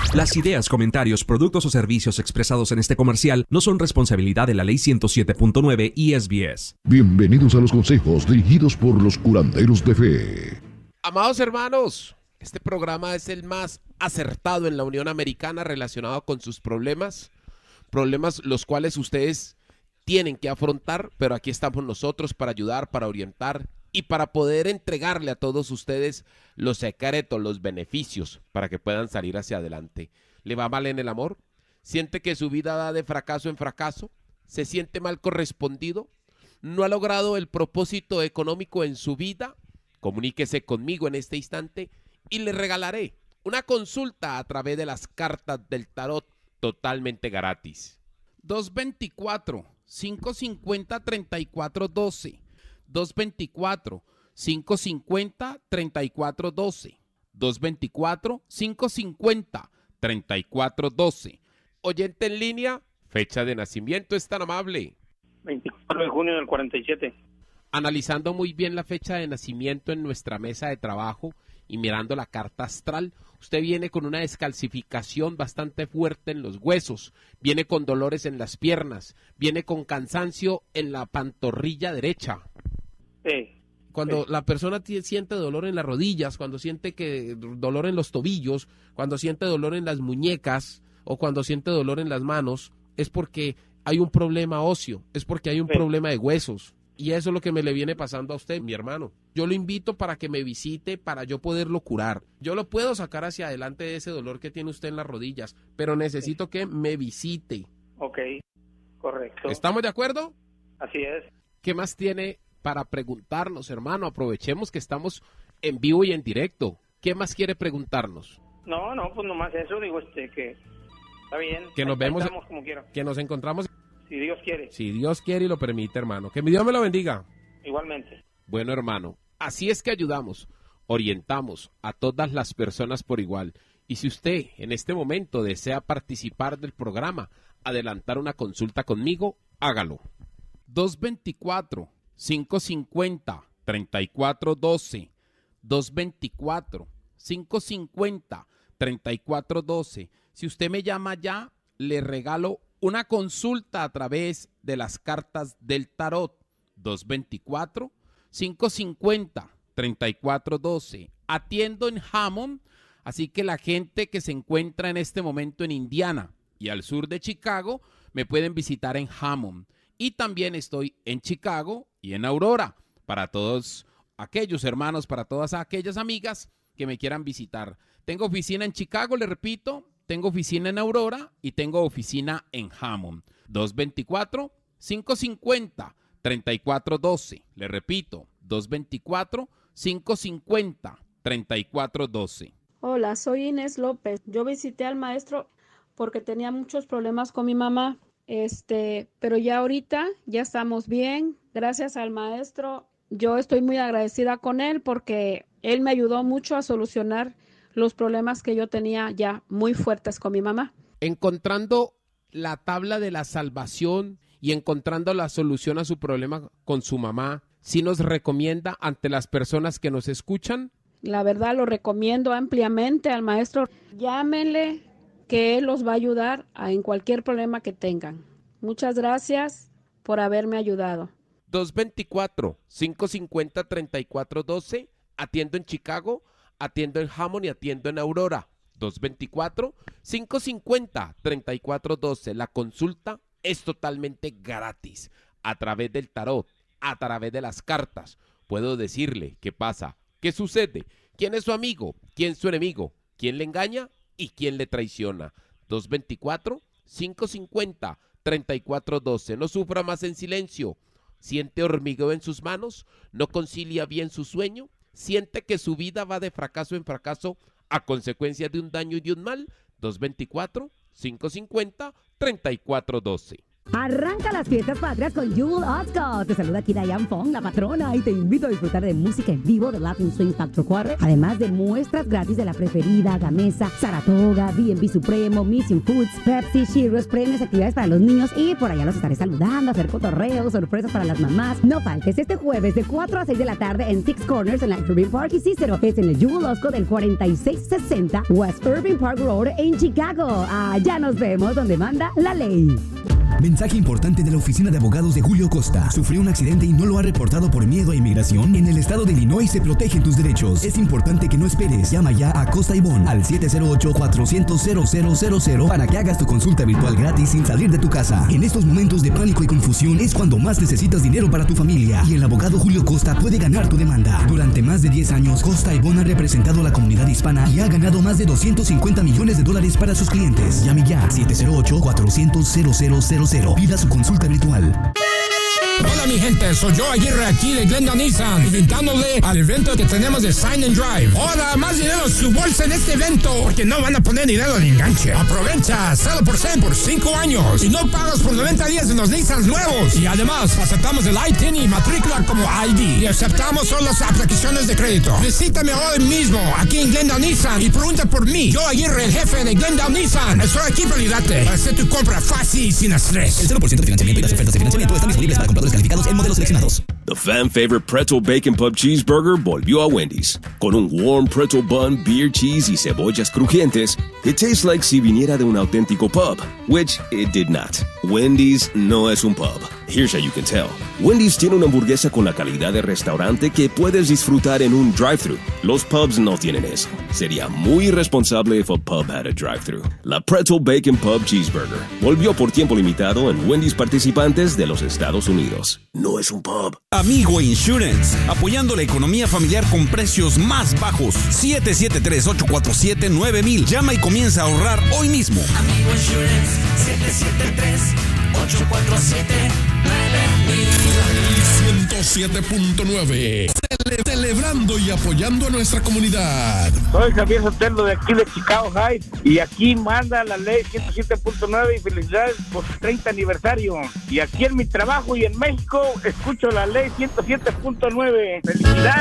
Las ideas, comentarios, productos o servicios expresados en este comercial no son responsabilidad de la Ley 107.9 y SBS. Bienvenidos a los consejos dirigidos por los curanderos de fe. Amados hermanos, este programa es el más acertado en la Unión Americana relacionado con sus problemas los cuales ustedes tienen que afrontar, pero aquí estamos nosotros para ayudar, para orientar y para poder entregarle a todos ustedes los secretos, los beneficios para que puedan salir hacia adelante. ¿Le va mal en el amor? ¿Siente que su vida va de fracaso en fracaso? ¿Se siente mal correspondido? ¿No ha logrado el propósito económico en su vida? Comuníquese conmigo en este instante y le regalaré una consulta a través de las cartas del tarot totalmente gratis. 224-550-3412. 224-550-3412. 224-550-3412. Oyente en línea, fecha de nacimiento, es tan amable. 24 de junio del 47. Analizando muy bien la fecha de nacimiento en nuestra mesa de trabajo y mirando la carta astral, usted viene con una descalcificación bastante fuerte en los huesos, viene con dolores en las piernas, viene con cansancio en la pantorrilla derecha. Sí. Cuando la persona siente dolor en las rodillas, cuando siente dolor en los tobillos, cuando siente dolor en las muñecas o cuando siente dolor en las manos, es porque hay un problema óseo, es porque hay un problema de huesos. Y eso es lo que me le viene pasando a usted, mi hermano. Yo lo invito para que me visite, para yo poderlo curar. Yo lo puedo sacar hacia adelante de ese dolor que tiene usted en las rodillas, pero necesito que me visite. Ok, correcto. ¿Estamos de acuerdo? Así es. ¿Qué más tiene para preguntarnos, hermano? Aprovechemos que estamos en vivo y en directo. ¿Qué más quiere preguntarnos? No, pues nomás eso, digo, que está bien. Que nos vemos, como quiera. que nos encontramos. Si Dios quiere. Si Dios quiere y lo permite, hermano. Que mi Dios me lo bendiga. Igualmente. Bueno, hermano, así es que ayudamos, orientamos a todas las personas por igual. Y si usted en este momento desea participar del programa, adelantar una consulta conmigo, hágalo. 224-550-3412. 224-550-3412. Si usted me llama ya, le regalo una consulta a través de las cartas del tarot. 224-550-3412. Atiendo en Hammond, así que la gente que se encuentra en este momento en Indiana y al sur de Chicago me pueden visitar en Hammond. Y también estoy en Chicago y en Aurora. Para todos aquellos hermanos, para todas aquellas amigas que me quieran visitar. Tengo oficina en Chicago, le repito. Tengo oficina en Aurora y tengo oficina en Hammond. 224-550-3412. Le repito, 224-550-3412. Hola, soy Inés López. Yo visité al maestro porque tenía muchos problemas con mi mamá. Pero ya ahorita ya estamos bien. Gracias al maestro. Yo estoy muy agradecida con él porque él me ayudó mucho a solucionar los problemas que yo tenía ya muy fuertes con mi mamá. Encontrando la tabla de la salvación y encontrando la solución a su problema con su mamá, ¿sí nos recomienda ante las personas que nos escuchan? La verdad lo recomiendo ampliamente al maestro. Llámenle que él los va a ayudar en cualquier problema que tengan. Muchas gracias por haberme ayudado. 224-550-3412. Atiendo en Chicago, atiendo en Hammond y atiendo en Aurora. 224-550-3412. La consulta es totalmente gratis. A través del tarot, a través de las cartas, puedo decirle qué pasa, qué sucede, quién es su amigo, quién es su enemigo, quién le engaña y quién le traiciona. 224-550-3412. No sufra más en silencio. Siente hormigueo en sus manos, no concilia bien su sueño. Siente que su vida va de fracaso en fracaso a consecuencia de un daño y de un mal. 224-550-3412. Arranca las fiestas patrias con Jewel Osco. Te saluda aquí Diane Fong, la patrona, y te invito a disfrutar de música en vivo de Latin Swing Factor Quarter, además de muestras gratis de La Preferida, Gamesa, Saratoga, B&B Supremo, Mission Foods, Pepsi, Cheerios, premios, actividades para los niños, y por allá los estaré saludando, hacer cotorreos, sorpresas para las mamás. No faltes este jueves de 4 a 6 de la tarde en Six Corners en la Irving Park y Cicero. Es en el Jewel Osco del 4660 West Irving Park Road en Chicago. Allá nos vemos donde manda la ley. Mensaje importante de la oficina de abogados de Julio Costa. Sufrió un accidente y no lo ha reportado por miedo a inmigración. En el estado de Illinois se protegen tus derechos. Es importante que no esperes. Llama ya a Costa y Bon al 708-400-0000 para que hagas tu consulta virtual gratis sin salir de tu casa. En estos momentos de pánico y confusión es cuando más necesitas dinero para tu familia. Y el abogado Julio Costa puede ganar tu demanda. Durante más de 10 años, Costa y Bon ha representado a la comunidad hispana y ha ganado más de $250 millones para sus clientes. Llame ya 708-400-0000. Pida su consulta virtual. Hola mi gente, soy yo Aguirre aquí de Glendale Nissan, invitándole al evento que tenemos de Sign and Drive. Ahora más dinero en su bolsa en este evento, porque no van a poner dinero en enganche. Aprovecha 0% por 5 años y no pagas por 90 días en los Nissans nuevos. Y además aceptamos el ITIN y matrícula como ID y aceptamos solo las aplicaciones de crédito. Visítame hoy mismo aquí en Glendale Nissan y pregunta por mí. Yo Aguirre, el jefe de Glendale Nissan, estoy aquí para ayudarte para hacer tu compra fácil y sin estrés. El 0% de financiamiento y las ofertas de financiamiento están disponibles para compradores calificados en modelos seleccionados. The fan favorite Pretzel Bacon Pub Cheeseburger volvió a Wendy's. Con un warm pretzel bun, beer cheese y cebollas crujientes, it tastes like si viniera de un auténtico pub, which it did not. Wendy's no es un pub. Here's how you can tell. Wendy's tiene una hamburguesa con la calidad de restaurante que puedes disfrutar en un drive-thru. Los pubs no tienen eso. Sería muy irresponsable if a pub had a drive-thru. La Pretzel Bacon Pub Cheeseburger volvió por tiempo limitado en Wendy's participantes de los Estados Unidos. No es un pub. Amigo Insurance, apoyando la economía familiar con precios más bajos. 773-847-9000. Llama y comienza a ahorrar hoy mismo. Amigo Insurance, 773-847-9000. 107.9. Celebrando y apoyando a nuestra comunidad. Soy Javier Sotelo de aquí de Chicago Heights y aquí manda la ley 107.9 y felicidades por su 30 aniversario. Y aquí en mi trabajo y en México escucho la ley 107.9. ¡Felicidades!